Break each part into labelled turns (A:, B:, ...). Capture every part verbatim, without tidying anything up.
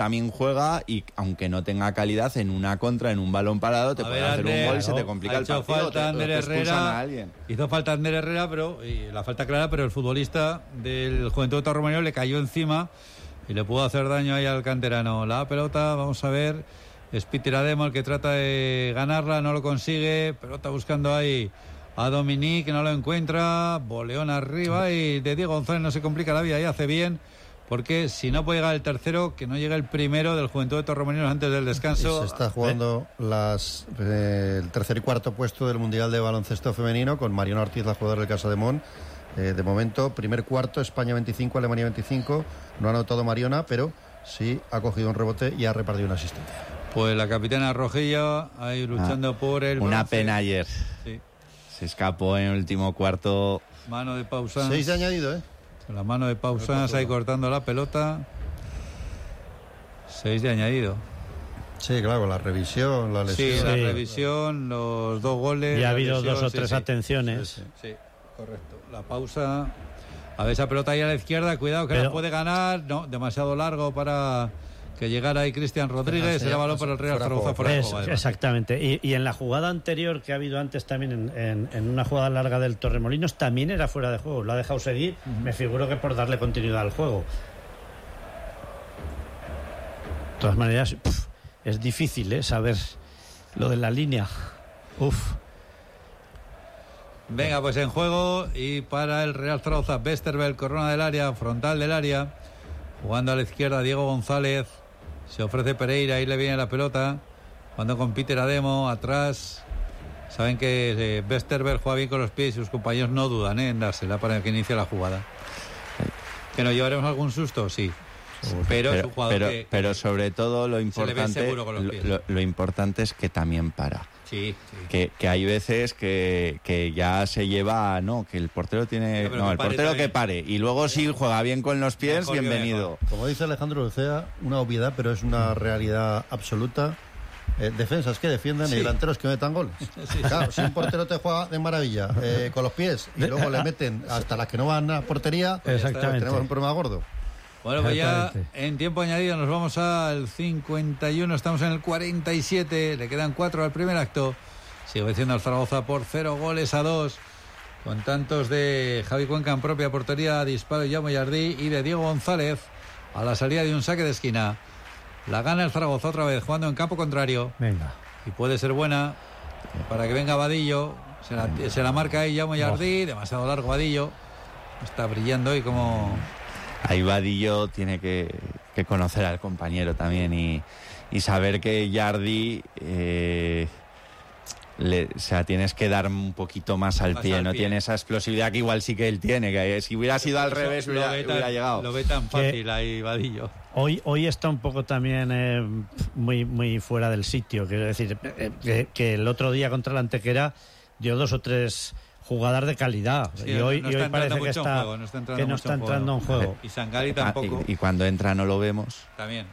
A: también juega y aunque no tenga calidad en una contra, en un balón parado, te
B: a
A: puede
B: ver,
A: hacer
B: Ander,
A: un gol y se te
B: no,
A: complica el
B: ha hecho
A: partido.
B: Falta
A: te,
B: Ander
A: te expulsan
B: Herrera,
A: a alguien.
B: hizo falta Ander Herrera, pero y la falta clara, pero el futbolista del Juventud de Torremolinos le cayó encima y le pudo hacer daño ahí al canterano. La pelota, vamos a ver, es Peter Ademo el que trata de ganarla, no lo consigue, pelota buscando ahí a Dominique, no lo encuentra, boleón arriba y de Diego González no se complica la vida y hace bien, porque si no puede llegar el tercero, que no llegue el primero del Juventud de Torremolinos antes del descanso.
C: Y se está jugando ¿Eh? las, eh, el tercer y cuarto puesto del Mundial de Baloncesto Femenino con Mariona Ortiz, la jugadora del Casademont. Eh, de momento, primer cuarto, España veinticinco, Alemania veinticinco. No ha anotado Mariona, pero sí ha cogido un rebote y ha repartido una asistencia.
B: Pues la capitana Rojilla ahí luchando ah, por el
A: una
B: bronce.
A: Pena ayer.
B: Sí.
A: Se escapó en el último cuarto.
B: Mano de Pausans.
C: Seis de añadido, ¿eh?
B: Con la mano de Pausans ahí cortando la pelota. Seis de añadido.
C: Sí, claro, la revisión, la lesión.
B: Sí, la
D: sí.
B: revisión, los dos goles.
D: Y ha habido
B: lesión,
D: dos o
B: sí,
D: tres
B: sí.
D: atenciones.
B: Sí, sí, sí, correcto. La pausa. A ver esa pelota ahí a la izquierda, cuidado que
D: Pero...
B: la puede ganar. No, demasiado largo para que llegara ahí Cristian Rodríguez. Era balón para el Real Zaragoza fuera de juego.
D: Exactamente. Y, y en la jugada anterior que ha habido antes también, en, en, en una jugada larga del Torremolinos, también era fuera de juego. Lo ha dejado seguir, uh-huh. Me figuro que por darle continuidad al juego. De todas maneras, pff, es difícil ¿eh? saber lo de la línea. Uf.
B: Venga, pues en juego y para el Real Zaragoza, Westerveld, corona del área, frontal del área, jugando a la izquierda Diego González, se ofrece Pereira, ahí le viene la pelota, jugando con Peter Ademo, atrás, saben que eh, Westerveld juega bien con los pies y sus compañeros no dudan ¿eh? en dársela para que inicie la jugada. ¿Que nos llevaremos algún susto? Sí. Pero,
A: pero,
B: es un jugador
A: pero,
B: que,
A: pero sobre todo lo importante, lo, lo, lo importante es que también para.
B: Sí, sí.
A: Que, que hay veces que, que ya se lleva, no, que el portero tiene, no, no el portero también. Que pare y luego sí juega bien con los pies, mejor bienvenido.
C: Como dice Alejandro Lucea, una obviedad, pero es una realidad absoluta. Eh, defensas que defiendan sí. Y delanteros que metan goles. Sí, claro, sí. Si un portero te juega de maravilla eh, con los pies y luego le meten hasta las que no van a portería, pues
D: exactamente.
C: Tenemos un problema gordo.
B: Bueno, pues ya en tiempo añadido nos vamos al cincuenta y uno, estamos en el cuarenta y siete, le quedan cuatro al primer acto. Sigue venciendo al Zaragoza por cero goles a dos, con tantos de Javi Cuenca en propia portería, disparo de Jaume Jardí y de Diego González a la salida de un saque de esquina. La gana el Zaragoza otra vez, jugando en campo contrario.
D: Venga.
B: Y puede ser buena para que venga Vadillo. Se la, se la marca ahí Jaume Jardí, oh. Demasiado largo Vadillo. Está brillando y como...
A: Ahí Vadillo tiene que, que conocer al compañero también y, y saber que Jardí... Eh, Le, o sea, tienes que dar un poquito más al más pie, al no pie. Tiene esa explosividad que igual sí que él tiene, que si hubiera sido al revés hubiera, tan, hubiera llegado.
B: Lo ve tan fácil que ahí Vadillo.
D: Hoy, hoy está un poco también eh, muy, muy fuera del sitio, quiero decir, eh, que, que el otro día contra la Antequera dio dos o tres jugadas de calidad, sí, y hoy,
B: no
D: y hoy parece que, está,
B: juego, no está entrando,
D: que no está entrando en juego.
B: Y Sangari tampoco.
A: Ah, y, y cuando entra no lo vemos.
B: También.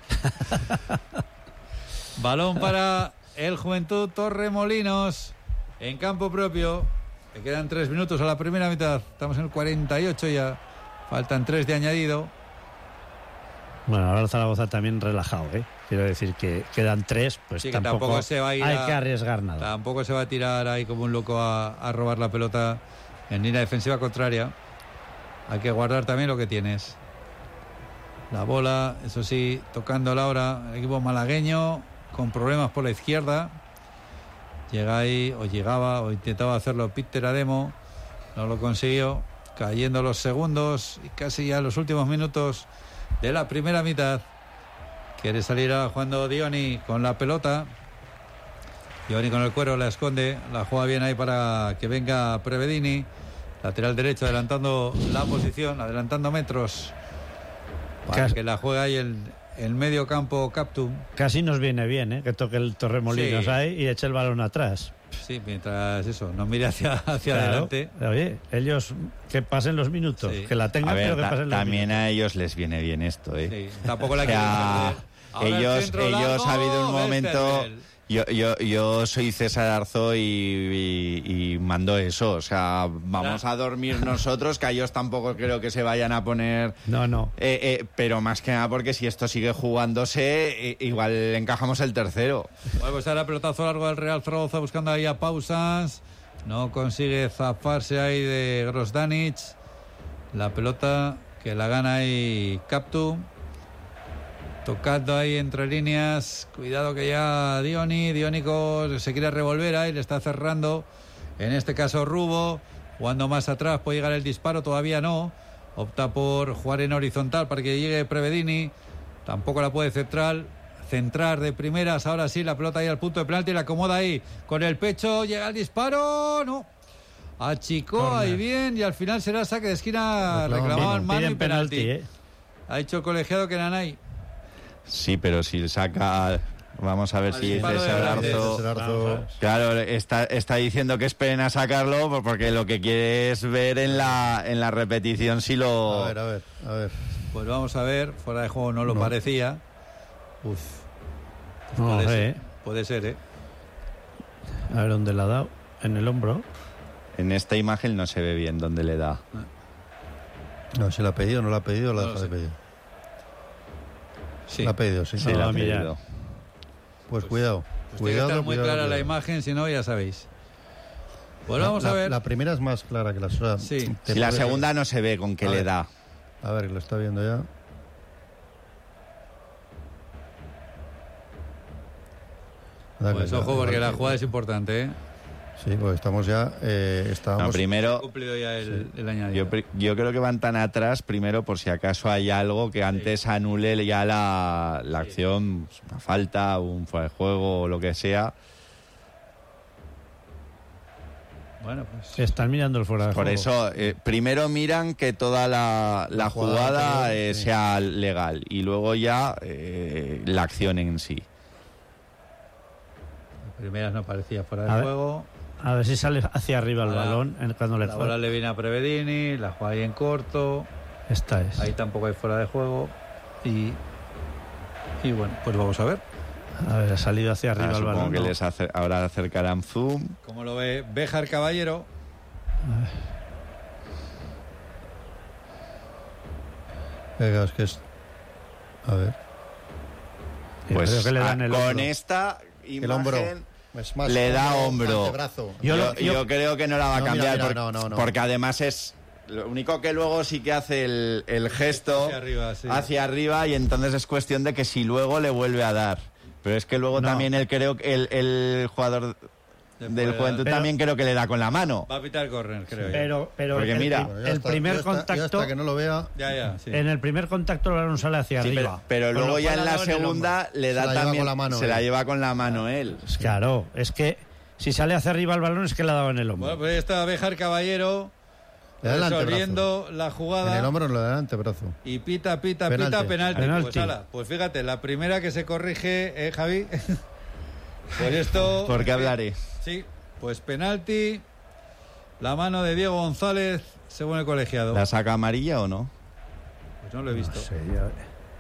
B: Balón para el Juventud Torremolinos en campo propio. Le quedan tres minutos a la primera mitad. Estamos en el cuarenta y ocho ya. Faltan tres de añadido.
D: Bueno, ahora el Zaragoza también relajado, ¿eh? Quiero decir que quedan tres, pues
B: sí,
D: tampoco,
B: tampoco se va a ir
D: hay
B: a,
D: que arriesgar nada.
B: Tampoco se va a tirar ahí como un loco a, a robar la pelota en línea defensiva contraria. Hay que guardar también lo que tienes. La bola, eso sí, tocándola ahora el equipo malagueño, con problemas por la izquierda. Llega ahí, o llegaba, o intentaba hacerlo Peter Ademo, no lo consiguió, cayendo los segundos y casi ya los últimos minutos de la primera mitad. Quiere salir a jugando Dioni con la pelota. Dioni con el cuero la esconde, la juega bien ahí para que venga Prevedini, lateral derecho, adelantando la posición, adelantando metros, para Casi. que la juegue ahí el, el medio campo Captum.
D: Casi nos viene bien, ¿eh? Que toque el Torremolinos sí. ahí y eche el balón atrás.
B: Sí, mientras eso, no mire hacia, hacia
D: claro.
B: adelante.
D: Oye, ellos que pasen los minutos, sí. que la tengan,
A: ver,
D: pero que
A: ta-
D: pasen los
A: también
D: minutos.
A: a ellos les viene bien esto, ¿eh?
B: Sí, tampoco la
A: o sea,
B: quieren.
A: ellos, ellos ha habido un momento, Yo, yo, yo soy César Arzo y, y, y mando eso. O sea, vamos a dormir nosotros, que a ellos tampoco creo que se vayan a poner...
D: No, no.
A: Eh, eh, pero más que nada porque si esto sigue jugándose, eh, igual encajamos el tercero.
B: Bueno, pues ahora pelotazo largo del Real Zaragoza buscando ahí a Pausas. No consigue zafarse ahí de Grosdanic. La pelota que la gana ahí Captu. Tocando ahí entre líneas. Cuidado que ya Dioni, Diónico se quiere revolver ahí, le está cerrando. En este caso Rubo, jugando más atrás, puede llegar el disparo, todavía no. Opta por jugar en horizontal para que llegue Prevedini. Tampoco la puede centrar, centrar de primeras. Ahora sí, la pelota ahí al punto de penalti, la acomoda ahí con el pecho, llega el disparo, no. Achicó Corner. Ahí bien y al final será saque de esquina, reclamaban mano y penalti. penalti ¿eh? Ha dicho el colegiado que Nanay.
A: Sí, pero si saca... Vamos a ver
B: Al
A: si
B: César
A: Arzo... Claro, está, está diciendo que esperen a sacarlo porque lo que quiere es ver en la, en la repetición si lo...
C: A ver, a ver, a ver.
B: Pues vamos a ver, fuera de juego no lo no. parecía. Uf.
D: No,
B: puede,
D: sé,
B: ser,
D: eh.
B: puede ser, ¿eh?
D: A ver dónde le ha dado. En el hombro.
A: En esta imagen no se ve bien dónde le da.
C: No, si la ha pedido, no la ha pedido, la
B: no
C: deja de pedir.
B: Sí.
C: La ha pedido, sí.
A: Sí,
D: no,
A: la ha
D: mira.
A: pedido.
C: Pues, pues cuidado.
B: Pues
C: cuidado,
B: tiene que estar muy
C: cuidado,
B: clara
C: cuidado.
B: la imagen, si no, ya sabéis. Pues
C: la,
B: vamos
C: la,
B: a ver.
C: La primera es más clara que la otra.
B: Sí.
A: Si la segunda no se ve con qué
C: A
A: le
C: ver.
A: da.
C: A ver, lo está viendo ya.
B: Pues ojo, porque la jugada es importante, ¿eh?
C: Sí, pues estamos ya... Eh, estábamos...
A: No,
B: Ha
A: primero,
B: cumplido ya el, el añadido.
A: yo, pri- yo creo que van tan atrás, primero por si acaso hay algo que antes anule ya la, la acción, pues, una falta, un fuera de juego o lo que sea.
B: Bueno, pues...
D: Están mirando el fuera de
A: Por
D: juego.
A: eso, eh, primero miran que toda la, la
C: La jugada
A: jugada
C: anterior,
A: eh,
C: sí.
A: sea legal y luego ya eh, la acción en sí.
B: las primeras no parecía fuera
D: A
B: de
D: ver.
B: juego.
D: A ver si sale hacia arriba el
B: Ahora,
D: balón en- cuando le
B: La bola
D: juega.
B: le viene a Prevedini, la juega ahí en corto.
D: Esta es.
B: Ahí tampoco hay fuera de juego. Y, y bueno, pues vamos a ver.
D: A ver, ha salido hacia arriba
A: Ah,
D: el
A: supongo
D: balón.
A: que
D: ¿no?
A: les acer- ahora acercarán zoom.
B: ¿Cómo lo ve Béjar Caballero?
C: Venga, es que es... A ver.
D: Yo
A: Pues
D: creo que le dan
A: a-
D: el
A: con
D: hombro.
A: esta
C: El hombro.
A: imagen
C: Es más
A: le da hombro.
C: antebrazo.
A: Yo,
D: Yo lo-
A: yo
D: yo-
A: creo que no la va a
C: No,
A: cambiar
C: mira, mira,
A: por-
C: no, no, no.
A: porque además es lo único que luego sí que hace el, el gesto
B: Hacia arriba, sí.
A: hacia arriba y entonces es cuestión de que si luego le vuelve a dar. Pero es que luego
D: No.
A: también el creo que el, el jugador
B: Le
A: del
B: puede
A: Juventud
B: dar.
A: también creo que le da con la mano.
B: Va a pitar córner, creo yo.
D: Pero, pero
A: Porque
D: el,
A: mira,
D: el-
C: Bueno, ya
D: el
C: está,
D: primer
C: ya está, ya
D: contacto,
C: hasta que no lo vea...
B: Ya, ya, sí.
D: en el primer contacto el balón sale hacia
A: Sí,
D: arriba.
A: pero, pero
D: Con
A: luego
D: lo
A: ya
D: cual
A: en
D: ha
A: la
D: dado el
A: segunda le
C: Se
A: da
C: la lleva
A: también
C: con la mano
A: se
C: él.
A: la lleva con la mano él.
D: Pues claro, es que si sale hacia arriba el balón es que le ha dado en el hombro.
B: Bueno, pues ahí está Béjar Caballero
C: Le da el antebrazo.
B: resolviendo la
C: En
B: jugada.
C: el hombro no le da el antebrazo.
B: Y pita, pita,
C: Penalti.
B: pita, penalti.
D: Penalti.
B: Pues, ala, pues fíjate, la primera que se corrige, ¿eh, Javi? Pues esto...
A: ¿Por qué hablaré?
B: Sí, pues penalti. La mano de Diego González, según el colegiado.
A: ¿La saca amarilla o no?
B: Pues no lo he visto.
D: No sé, ya-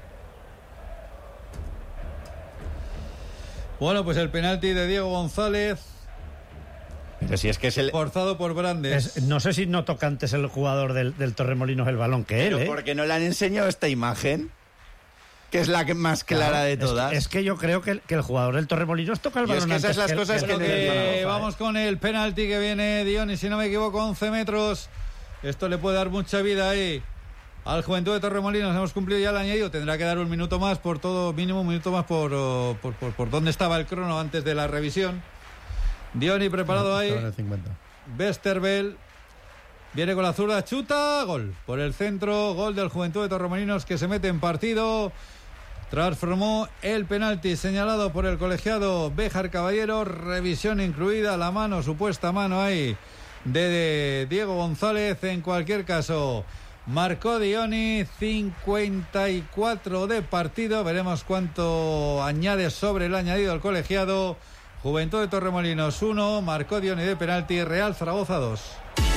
B: Bueno, pues el penalti de Diego González,
A: Pero si es que es el
B: forzado por Brandes.
D: es- no sé si no toca antes el jugador del, del Torremolinos el balón que él,
A: Pero
D: ¿eh?
A: ¿por qué no le han enseñado esta imagen? Que es la que más clara de
D: Es que-
A: todas.
D: Es que yo creo que el, que el jugador del Torremolinos toca el
A: Y es
D: balón
A: que esas
D: antes
A: las cosas
D: el-
A: que
B: Creo
A: en el
B: que
A: Zaragoza,
B: vamos con el penalti que viene Dioni, si no me equivoco, once metros. Esto le puede dar mucha vida ahí al Juventud de Torremolinos. Hemos cumplido ya el añadido. Tendrá que dar un minuto más por todo, mínimo un minuto más por, oh, por, por, por dónde estaba el crono antes de la revisión. Dioni preparado
C: Estaba en
B: ahí.
C: el cincuenta.
B: Westerveld viene con la zurda, chuta, gol por el centro, gol del Juventud de Torremolinos que se mete en partido. Transformó el penalti señalado por el colegiado Béjar Caballero, revisión incluida, la mano, supuesta mano ahí de, de Diego González. En cualquier caso, marcó Dioni, cincuenta y cuatro de partido, veremos cuánto añade sobre el añadido el colegiado. Juventud de Torremolinos uno, marcó Dioni de penalti, Real Zaragoza dos.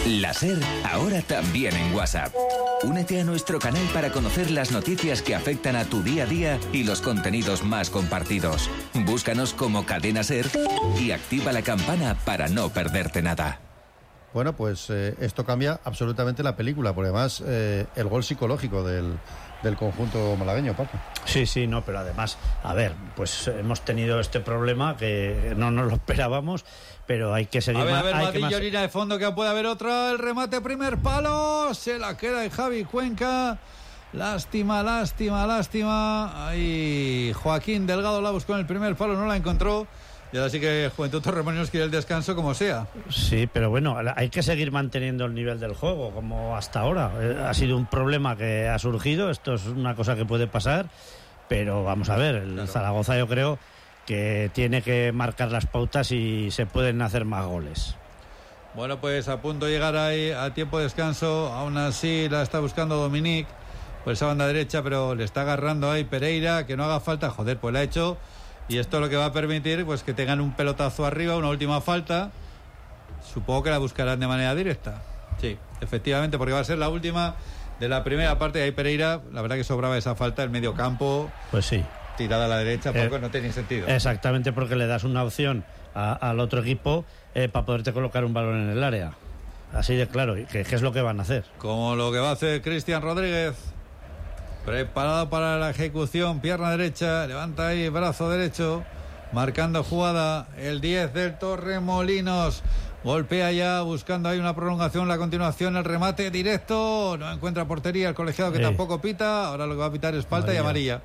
E: La SER, ahora también en WhatsApp. Únete a nuestro canal para conocer las noticias que afectan a tu día a día y los contenidos más compartidos. Búscanos como Cadena SER y activa la campana para no perderte nada.
C: Bueno, pues eh, esto cambia absolutamente la película, porque además eh, el gol psicológico del, del conjunto malagueño, Paco.
D: Sí, sí, no, pero además, a ver, pues hemos tenido este problema que no nos lo esperábamos, pero hay que seguir.
B: A ver,
D: más,
B: a ver,
D: hay
B: Vadillo,
D: que más...
B: línea de fondo, que puede haber otra. El remate, primer palo, se la queda de Javi Cuenca. Lástima, lástima, lástima. Ahí Joaquín Delgado la buscó en el primer palo, no la encontró. Y ahora sí que Juventud Torremolinos quiere el descanso como sea.
D: Sí, pero bueno, hay que seguir manteniendo el nivel del juego como hasta ahora. Eh, ha sido un problema que ha surgido, esto es una cosa que puede pasar, pero vamos a ver, el
B: Claro.
D: Zaragoza yo creo que tiene que marcar las pautas y se pueden hacer más goles.
B: Bueno, pues a punto de llegar ahí a tiempo de descanso. Aún así la está buscando Dominic por esa banda derecha, pero le está agarrando ahí Pereira, que no haga falta. Joder, pues la ha hecho. Y esto lo que va a permitir, pues, que tengan un pelotazo arriba, una última falta. Supongo que la buscarán de manera directa. Sí, efectivamente, porque va a ser la última de la primera parte. Y ahí Pereira, la verdad que sobraba esa falta, el medio campo,
D: Pues sí.
B: tirada a la derecha,
D: Eh,
B: poco no tiene sentido.
D: Exactamente, porque le das una opción a- al otro equipo eh, para poderte colocar un balón en el área. Así de claro, y que, que es lo que van a hacer.
B: Como lo que va a hacer Cristian Rodríguez. Preparado para la ejecución, pierna derecha, levanta ahí brazo derecho, marcando jugada el diez del Torremolinos. Golpea ya, buscando ahí una prolongación, la continuación, el remate directo. No encuentra portería el colegiado, que
D: Sí.
B: tampoco pita. Ahora lo que va a pitar es falta y amarilla.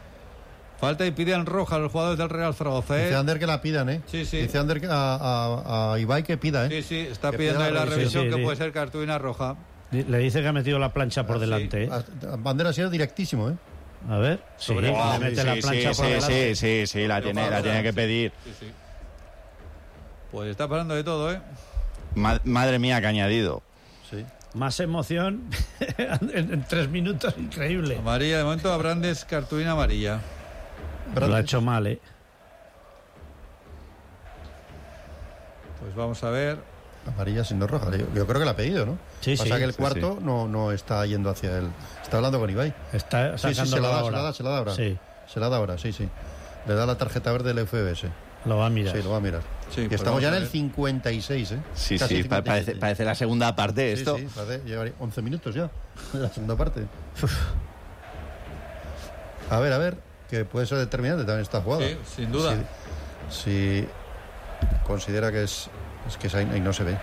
B: Falta y piden roja a los jugadores del Real Zaragoza, ¿eh?
C: Dice Ander que la pidan, ¿eh?
B: Sí, sí.
C: Dice Ander que a, a, a Ibai que pida, ¿eh?
B: Sí, sí, está
C: Que
B: pidiendo
C: pida
B: ahí la
C: revisión.
B: revisión,
D: Sí, sí,
B: que
D: sí.
B: puede ser cartulina roja.
D: Di- Le dice que ha metido la plancha por
B: Ah, sí.
D: delante. ¿eh?
C: A- Ander ha sido directísimo, ¿eh?
D: A ver, sí,
B: Sobre-
D: le
B: Ah,
D: mete
A: sí,
D: la
A: sí,
D: plancha
A: sí,
D: por
A: sí,
D: delante.
A: sí, sí, sí, la tiene, la tiene que pedir.
B: Sí, sí. Pues está parando de todo, ¿eh?
A: Ma- madre mía, que ha añadido.
C: Sí.
D: Más emoción en, en tres minutos, increíble.
B: Amarilla, de momento a Brandes, cartulina amarilla.
D: Lo ha hecho mal, ¿eh?
B: Pues vamos a ver.
C: Amarilla sin no roja. Yo, yo creo que la ha pedido, ¿no?
D: Sí,
C: Pasa
D: sí,
C: que el
A: sí,
C: cuarto
A: sí.
C: No, no está yendo hacia él. Está hablando con Ibai.
D: Está
C: Sí, sí,
D: sacando
C: se la da, se
D: ahora.
C: la da, se la da ahora.
D: Sí,
C: Se la da ahora, sí, sí. Le da la tarjeta verde del F B S.
D: lo va a mirar.
C: Sí, lo va a mirar.
B: Sí,
C: y
B: pues
C: estamos
B: vamos
C: ya
B: a
C: en el
B: ver.
C: cincuenta y seis, ¿eh?
A: Sí,
C: Casi
A: sí, pa-
C: cincuenta y
A: parece,
C: siete.
A: parece la segunda parte
C: Sí,
A: esto.
C: sí, parece, lleva once minutos ya, la segunda parte. A ver, a ver, que puede ser determinante también esta jugada.
B: Sí, sin duda.
C: Si, si considera que es, es que es ahí, ahí no se ve.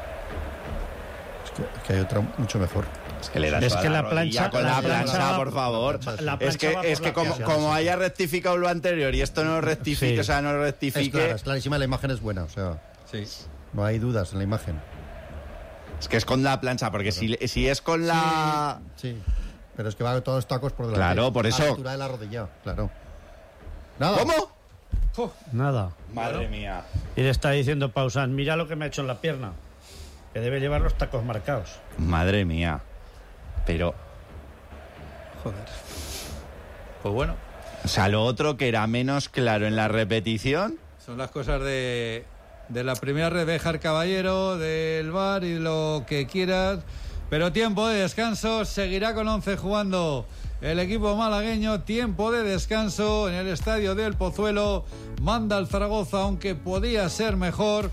C: Es que, que hay otra mucho mejor.
A: Es que le das
D: Es
A: a
D: que la
A: rodilla
D: plancha-
A: con
D: la
A: la plancha,
D: plancha-
A: por favor.
D: la
A: Es
D: plancha
A: que,
D: va
A: es
D: por
A: que
D: la
A: como,
D: pierna,
A: como
C: sí.
A: haya rectificado lo anterior y esto no rectifique,
D: Sí.
A: o sea, no lo
C: Es
A: rectifique,
C: clara, es clarísima, la imagen es buena, o sea,
B: Sí.
C: no hay dudas en la imagen.
A: es que es con la plancha, porque si, si es con la...
C: Sí, pero es que va todos los tacos por delante.
A: Claro, por
C: A
A: eso.
C: la altura de la rodilla, claro. Nada.
A: ¿Cómo?
D: Nada.
A: Madre mía.
D: Y le está diciendo Pausan, mira lo que me ha hecho en la pierna. Que debe llevar los tacos marcados.
A: Madre mía. Pero,
B: Joder. Pues bueno,
A: o sea, lo otro que era menos claro en la repetición,
B: son las cosas de, de la primera red, Béjar Caballero, del V A R y lo que quieras. Pero tiempo de descanso, seguirá con once jugando el equipo malagueño. Tiempo de descanso en el estadio del Pozuelo. Manda al Zaragoza, aunque podía ser mejor.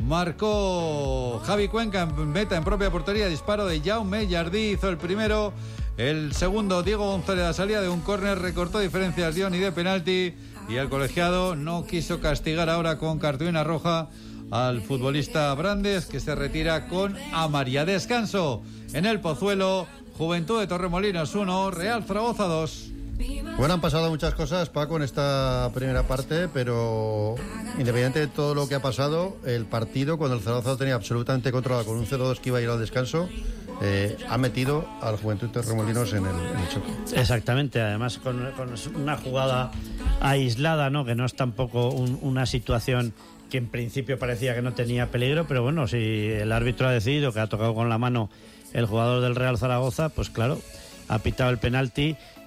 B: Marcó Javi Cuenca en meta, en propia portería. Disparo de Jaume Jardí, hizo el primero. El segundo, Diego González, a salida de un córner, recortó diferencias de Oni de penalti. Y el colegiado no quiso castigar ahora con cartulina roja al futbolista Brandes, que se retira con amarilla. Descanso en el Pozuelo. Juventud de Torremolinos uno, Real Zaragoza dos.
C: Bueno, han pasado muchas cosas, Paco, en esta primera parte, pero independientemente de todo lo que ha pasado, el partido, cuando el Zaragoza lo tenía absolutamente controlado con un cero dos que iba a ir al descanso, eh, ha metido al Juventud de Torremolinos en el, en el choque.
D: Exactamente, además con, con una jugada aislada, ¿no? Que no es tampoco un- una situación que en principio parecía que no tenía peligro, pero bueno, si el árbitro ha decidido que ha tocado con la mano el jugador del Real Zaragoza, pues claro, ha pitado el penalti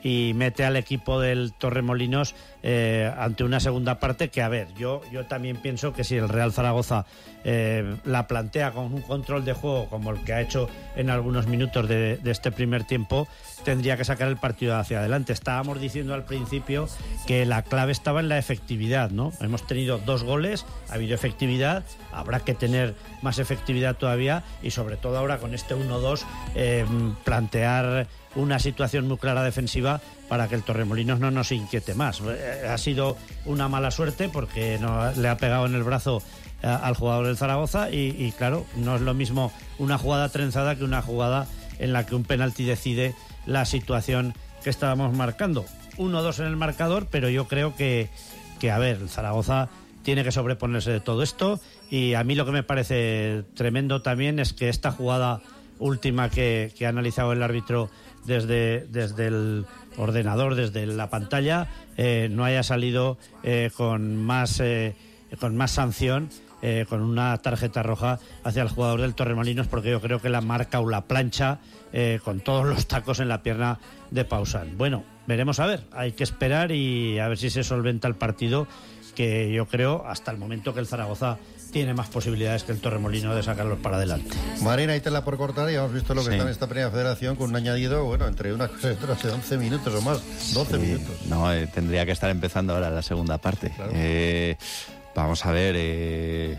D: y mete al equipo del Torremolinos eh, ante una segunda parte que, a ver, yo, yo también pienso que si el Real Zaragoza eh, la plantea con un control de juego como el que ha hecho en algunos minutos de, de este primer tiempo, tendría que sacar el partido hacia adelante. Estábamos diciendo al principio que la clave estaba en la efectividad, ¿no? Hemos tenido dos goles, ha habido efectividad, habrá que tener más efectividad todavía y sobre todo ahora con este uno dos eh, plantear una situación muy clara defensiva para que el Torremolinos no nos inquiete más. Eh, ha sido una mala suerte porque no, le ha pegado en el brazo eh, al jugador del Zaragoza y, y claro, no es lo mismo una jugada trenzada que una jugada en la que un penalti decide la situación que estábamos marcando. uno dos en el marcador, pero yo creo que, que, a ver, el Zaragoza tiene que sobreponerse de todo esto y a mí lo que me parece tremendo también es que esta jugada última que, que ha analizado el árbitro desde, desde el ordenador, desde la pantalla, eh, no haya salido eh, con más eh, con más sanción, eh, con una tarjeta roja hacia el jugador del Torremolinos, porque yo creo que la marca o la plancha eh, con todos los tacos en la pierna de Pausán. Bueno, veremos a ver, hay que esperar y a ver si se solventa el partido, que yo creo hasta el momento que el Zaragoza tiene más posibilidades que el Torremolinos de sacarlos para adelante.
C: Marina, hay tela por cortar y hemos visto lo que
A: sí.
C: está en esta primera federación con un añadido, bueno, entre unas cosas y otras de once minutos o más, doce
A: sí,
C: minutos.
A: No, eh, tendría que estar empezando ahora la segunda parte.
C: Claro.
A: Eh, vamos a ver, eh,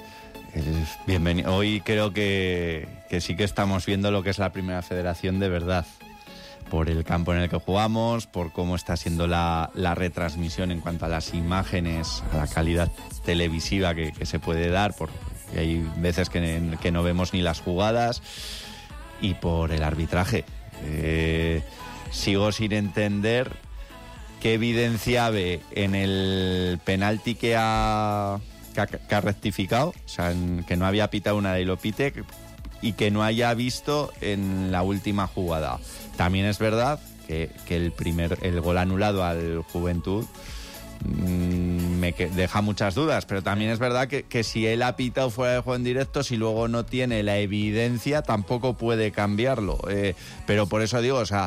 A: el, bienvenido. Hoy creo que, que sí que estamos viendo lo que es la primera federación de verdad. Por el campo en el que jugamos, por cómo está siendo la, la retransmisión en cuanto a las imágenes, a la calidad televisiva que, que se puede dar, porque hay veces que, que no vemos ni las jugadas, y por el arbitraje. Eh, sigo sin entender qué evidencia ve en el penalti que ha, que ha, que ha rectificado, o sea, en, que no había pitado una y lo pite, y que no haya visto en la última jugada. También es verdad que, que el primer el gol anulado al Juventud mmm, me que, deja muchas dudas, pero también es verdad que, que si él ha pitado fuera de juego en directo, si luego no tiene la evidencia, tampoco puede cambiarlo. Eh, pero por eso digo, o sea,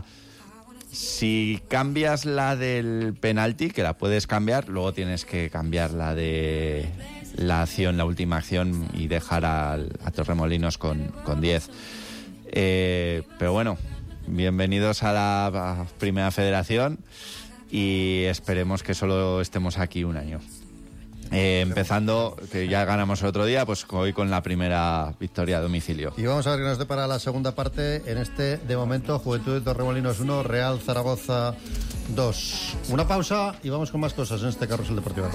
A: si cambias la del penalti, que la puedes cambiar, luego tienes que cambiar la de la acción, la última acción, y dejar al, a Torremolinos con, con diez. Eh, pero bueno, bienvenidos a la a Primera Federación y esperemos que solo estemos aquí un año. Eh, empezando, que ya ganamos el otro día, pues hoy con la primera victoria a domicilio.
C: Y vamos a ver qué nos depara la segunda parte en este, de momento, Juventud de Torremolinos uno, Real Zaragoza dos. Una pausa y vamos con más cosas en este Carrusel Deportivo.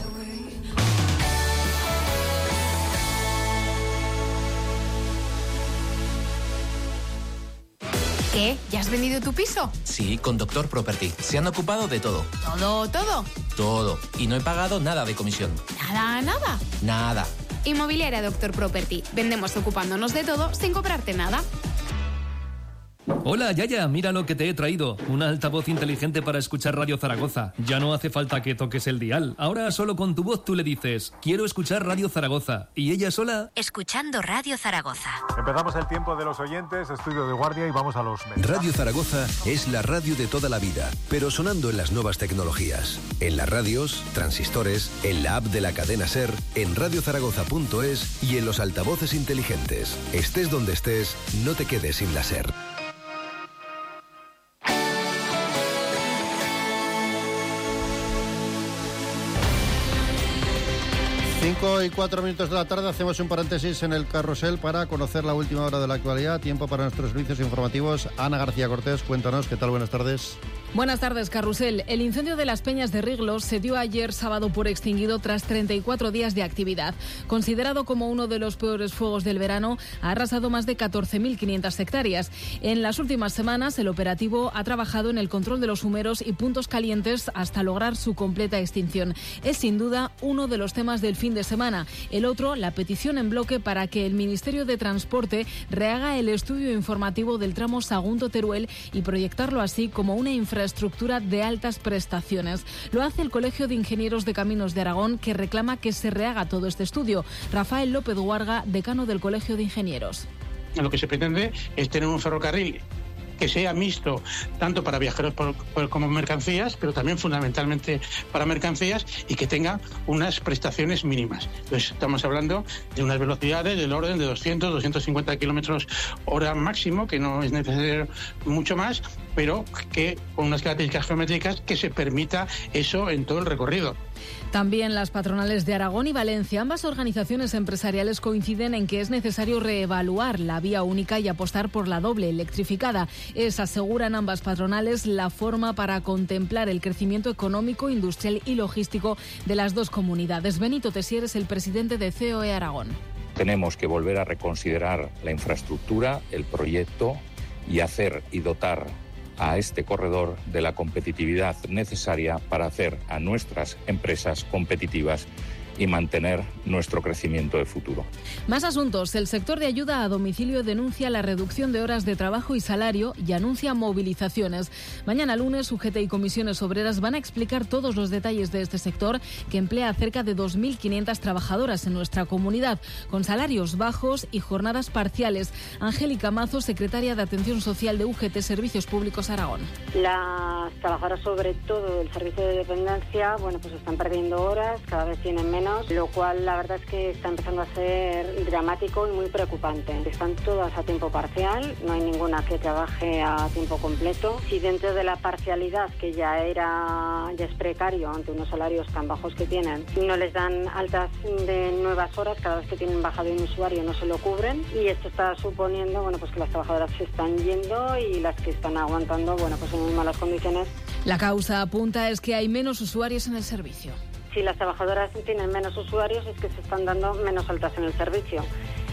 F: ¿Qué? ¿Ya has vendido tu piso?
G: Sí, con Doctor Property. Se han ocupado de todo.
F: ¿Todo, todo?
G: Todo. Y no he pagado nada de comisión.
F: ¿Nada, nada?
G: Nada.
F: Inmobiliaria Doctor Property. Vendemos ocupándonos de todo sin cobrarte nada.
H: Hola, Yaya, mira lo que te he traído. Una altavoz inteligente para escuchar Radio Zaragoza. Ya no hace falta que toques el dial. Ahora solo con tu voz tú le dices, quiero escuchar Radio Zaragoza. Y ella sola...
I: Escuchando Radio Zaragoza.
J: Empezamos el tiempo de los oyentes, estudio de guardia, y vamos a los mensajes.
K: Radio Zaragoza es la radio de toda la vida, pero sonando en las nuevas tecnologías. En las radios, transistores, en la app de la cadena SER, en radio zaragoza punto es y en los altavoces inteligentes. Estés donde estés, no te quedes sin la SER.
C: cinco y cuatro minutos de la tarde, hacemos un paréntesis en el carrusel para conocer la última hora de la actualidad. Tiempo para nuestros servicios informativos. Ana García Cortés, cuéntanos, ¿qué tal? Buenas tardes.
L: Buenas tardes, Carrusel. El incendio de las Peñas de Riglos se dio ayer sábado por extinguido tras treinta y cuatro días de actividad. Considerado como uno de los peores fuegos del verano, ha arrasado más de catorce mil quinientas hectáreas. En las últimas semanas, el operativo ha trabajado en el control de los humeros y puntos calientes hasta lograr su completa extinción. Es sin duda uno de los temas del fin de semana. El otro, la petición en bloque para que el Ministerio de Transporte rehaga el estudio informativo del tramo Sagunto-Teruel y proyectarlo así como una infraestructura infraestructura de altas prestaciones. Lo hace el Colegio de Ingenieros de Caminos de Aragón, que reclama que se rehaga todo este estudio. Rafael López Huarga, decano del Colegio de Ingenieros.
M: Lo que se pretende es tener un ferrocarril que sea mixto tanto para viajeros por, por, como mercancías, pero también fundamentalmente para mercancías, y que tenga unas prestaciones mínimas. Entonces estamos hablando de unas velocidades del orden de doscientos, doscientos cincuenta kilómetros hora máximo, que no es necesario mucho más, pero que con unas características geométricas que se permita eso en todo el recorrido.
L: También las patronales de Aragón y Valencia, ambas organizaciones empresariales, coinciden en que es necesario reevaluar la vía única y apostar por la doble electrificada. Es, aseguran ambas patronales, la forma para contemplar el crecimiento económico, industrial y logístico de las dos comunidades. Benito Tessier es el presidente de C O E Aragón.
N: Tenemos que volver a reconsiderar la infraestructura, el proyecto, y hacer y dotar a este corredor de la competitividad necesaria para hacer a nuestras empresas competitivas y mantener nuestro crecimiento de futuro.
L: Más asuntos. El sector de ayuda a domicilio denuncia la reducción de horas de trabajo y salario y anuncia movilizaciones. Mañana lunes, U G T y comisiones obreras van a explicar todos los detalles de este sector, que emplea a cerca de dos mil quinientas trabajadoras en nuestra comunidad, con salarios bajos y jornadas parciales. Angélica Mazo, secretaria de Atención Social de U G T Servicios Públicos Aragón.
O: Las trabajadoras, sobre todo del servicio de dependencia, bueno, pues están perdiendo horas, cada vez tienen menos, lo cual la verdad es que está empezando a ser dramático y muy preocupante. Están todas a tiempo parcial, no hay ninguna que trabaje a tiempo completo. Si dentro de la parcialidad, que ya era ya es precario ante unos salarios tan bajos que tienen, no les dan altas de nuevas horas, cada vez que tienen baja de un usuario no se lo cubren, y esto está suponiendo, bueno, pues que las trabajadoras se están yendo y las que están aguantando, bueno, pues en muy malas condiciones.
L: La causa, apunta, es que hay menos usuarios en el servicio.
O: Si las trabajadoras tienen menos usuarios, es que se están dando menos altas en el servicio.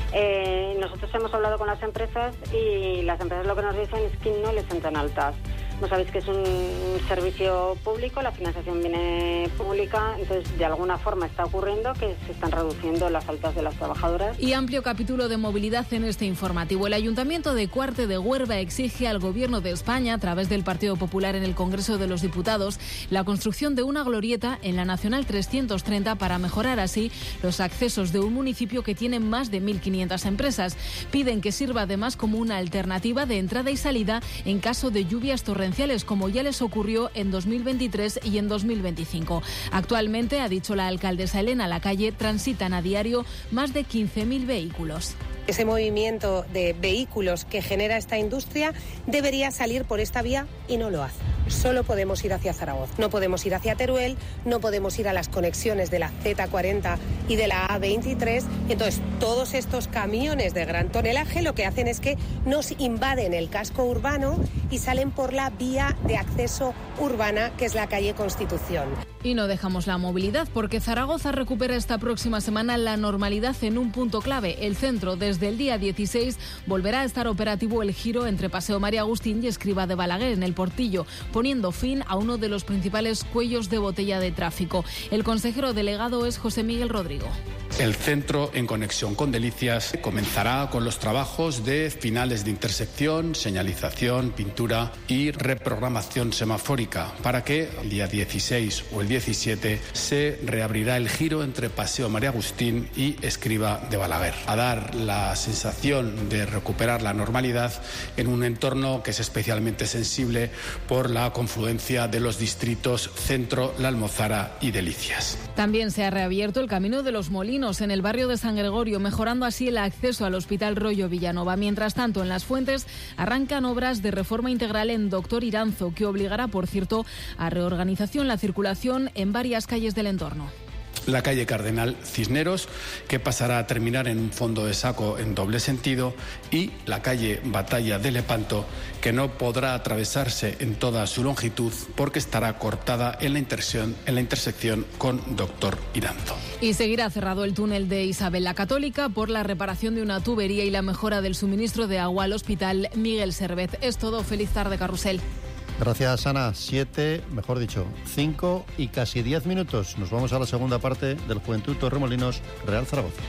O: Eh, nosotros hemos hablado con las empresas y las empresas lo que nos dicen es que no les entran altas. No sabéis que es un servicio público, la financiación viene pública, entonces de alguna forma está ocurriendo que se están reduciendo las altas de las trabajadoras.
L: Y amplio capítulo de movilidad en este informativo. El Ayuntamiento de Cuarte de Huerva exige al Gobierno de España, a través del Partido Popular en el Congreso de los Diputados, la construcción de una glorieta en la Nacional trescientos treinta para mejorar así los accesos de un municipio que tiene más de mil quinientas empresas. Piden que sirva además como una alternativa de entrada y salida en caso de lluvias torrenciales, como ya les ocurrió en dos mil veintitrés y en dos mil veinticinco. Actualmente, ha dicho la alcaldesa Elena Lacalle, transitan a diario más de quince mil vehículos.
P: Ese movimiento de vehículos que genera esta industria debería salir por esta vía y no lo hace. Solo podemos ir hacia Zaragoza, no podemos ir hacia Teruel, no podemos ir a las conexiones de la Z cuarenta y de la A veintitrés. Entonces, todos estos camiones de gran tonelaje lo que hacen es que nos invaden el casco urbano y salen por la vía de acceso urbana, que es la calle Constitución.
L: Y no dejamos la movilidad, porque Zaragoza recupera esta próxima semana la normalidad en un punto clave. El centro, desde el día dieciséis, volverá a estar operativo el giro entre Paseo María Agustín y Escrivá de Balaguer, en el Portillo, poniendo fin a uno de los principales cuellos de botella de tráfico. El consejero delegado es José Miguel Rodrigo.
Q: El centro, en conexión con Delicias, comenzará con los trabajos de finales de intersección, señalización, pintura y reprogramación semafórica, para que el día dieciséis o el diecisiete se reabrirá el giro entre Paseo María Agustín y Escrivá de Balaguer, a dar la sensación de recuperar la normalidad en un entorno que es especialmente sensible por la confluencia de los distritos Centro, La Almozara y Delicias.
L: También se ha reabierto el Camino de los Molinos en el barrio de San Gregorio, mejorando así el acceso al Hospital Rollo Villanova. Mientras tanto, en Las Fuentes arrancan obras de reforma integral en Doctor Iranzo, que obligará, por cierto, a reorganización la circulación en varias calles del entorno.
Q: La calle Cardenal Cisneros, que pasará a terminar en un fondo de saco en doble sentido, y la calle Batalla de Lepanto, que no podrá atravesarse en toda su longitud porque estará cortada en la intersección, en la intersección con Doctor Iranzo.
L: Y seguirá cerrado el túnel de Isabel la Católica por la reparación de una tubería y la mejora del suministro de agua al Hospital Miguel Servet. Es todo. Feliz tarde, Carrusel.
C: Gracias, Ana. Siete, mejor dicho, cinco y casi diez minutos. Nos vamos a la segunda parte del Juventud Torremolinos Real Zaragoza.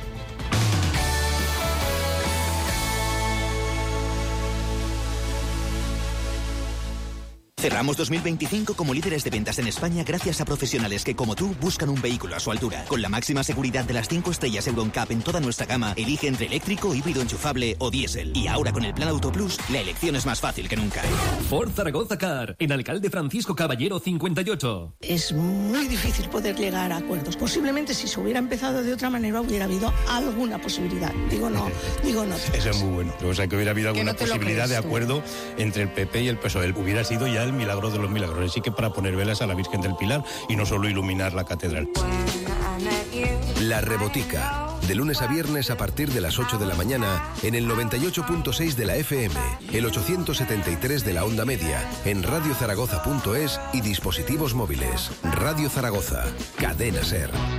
R: Cerramos dos mil veinticinco como líderes de ventas en España gracias a profesionales que, como tú, buscan un vehículo a su altura. Con la máxima seguridad de las cinco estrellas EuronCap en toda nuestra gama, elige entre eléctrico, híbrido enchufable o diésel. Y ahora con el Plan Auto Plus, la elección es más fácil que nunca.
H: Ford Zaragoza Car, en Alcalde Francisco Caballero cincuenta y ocho.
S: Es muy difícil poder llegar a acuerdos. Posiblemente si se hubiera empezado de otra manera hubiera habido alguna posibilidad. Digo no, digo no.
T: Eso es muy bueno. O sea, que hubiera habido alguna no posibilidad de acuerdo tú. entre el P P y el P S O E. Hubiera sido ya el milagro de los milagros. Así que para poner velas a la Virgen del Pilar y no solo iluminar la catedral.
K: La Rebotica. De lunes a viernes a partir de las ocho de la mañana en el noventa y ocho punto seis de la F M, el ochocientos setenta y tres de la onda media, en radio zaragoza punto es y dispositivos móviles. Radio Zaragoza. Cadena SER.